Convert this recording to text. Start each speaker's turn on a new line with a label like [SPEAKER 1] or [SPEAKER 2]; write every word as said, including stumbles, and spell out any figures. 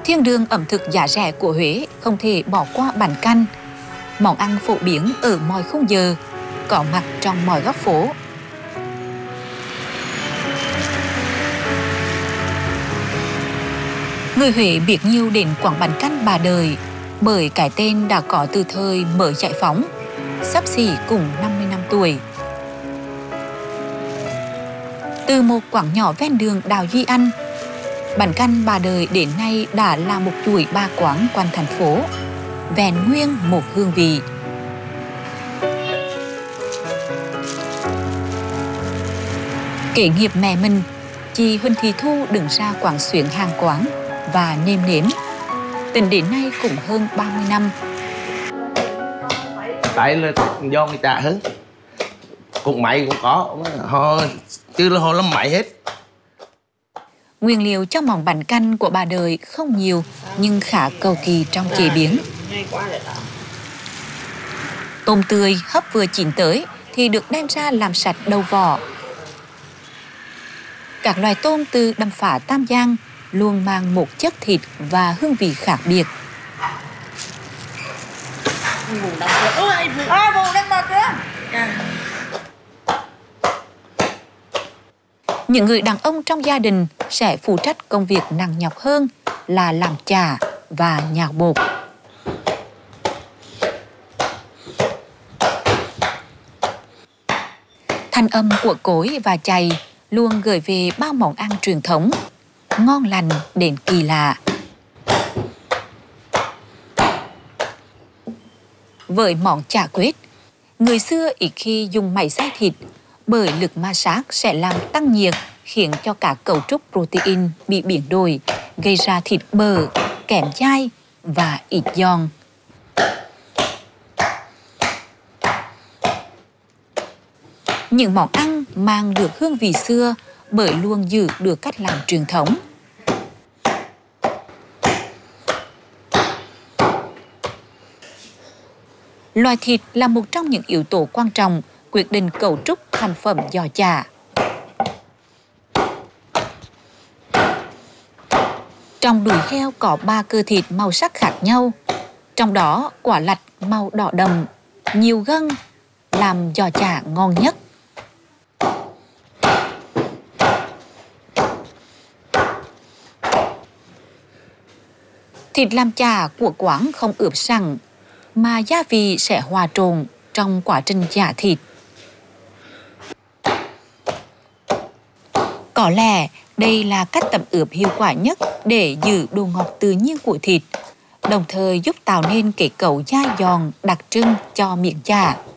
[SPEAKER 1] Thiên đường ẩm thực giá rẻ của Huế không thể bỏ qua bánh canh. Món ăn phổ biến ở mọi khung giờ, có mặt trong mọi góc phố. Người Huế biết nhiều đến quán bánh canh Bà Đời bởi cái tên đã có từ thời mở giải phóng, xấp xỉ cùng năm mươi năm tuổi. Từ một quán nhỏ ven đường Đào Duy Anh, bánh canh Bà Đời đến nay đã là một chuỗi ba quán quanh thành phố, vẹn nguyên một hương vị. Kế nghiệp mẹ mình, chị Huỳnh Thị Thu đứng ra quán xuyến hàng quán và nêm nếm. Tính đến nay cũng hơn ba mươi năm.
[SPEAKER 2] Tại là do người ta hứng, cũng mày cũng có, họ chứ là họ làm mày hết.
[SPEAKER 1] Nguyên liệu cho món bánh canh của Bà Đời không nhiều nhưng khá cầu kỳ trong chế biến. Tôm tươi hấp vừa chín tới thì được đem ra làm sạch đầu vỏ. Các loài tôm từ đầm phá Tam Giang luôn mang một chất thịt và hương vị khác biệt. Những người đàn ông trong gia đình sẽ phụ trách công việc nặng nhọc hơn là làm chả và nhào bột. Thanh âm của cối và chày luôn gửi về bao món ăn truyền thống, ngon lành đến kỳ lạ. Với món chả quết, người xưa ít khi dùng máy xay thịt bởi lực ma sát sẽ làm tăng nhiệt khiến cho cả cấu trúc protein bị biến đổi, gây ra thịt bở, kém dai và ít giòn. Những món ăn mang được hương vị xưa bởi luôn giữ được cách làm truyền thống. Loài thịt là một trong những yếu tố quan trọng quyết định cấu trúc thành phẩm giò chả. Trong đùi heo có ba cơ thịt màu sắc khác nhau, trong đó quả lạch màu đỏ đậm, nhiều gân, làm giò chả ngon nhất. Thịt làm chả của quán không ướp sẵn, mà gia vị sẽ hòa trộn trong quá trình chả thịt. Có lẽ đây là cách tẩm ướp hiệu quả nhất để giữ độ ngọt tự nhiên của thịt, đồng thời giúp tạo nên kết cấu dai giòn đặc trưng cho miếng chả.